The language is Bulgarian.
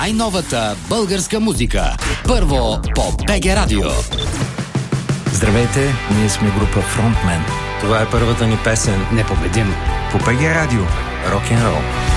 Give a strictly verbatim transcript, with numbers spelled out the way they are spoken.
най-новата българска музика. Първо по БГ Радио. Здравейте, ние сме група Frontman. Това е първата ни песен. Непобедим. По БГ Радио. Рок-н-рол.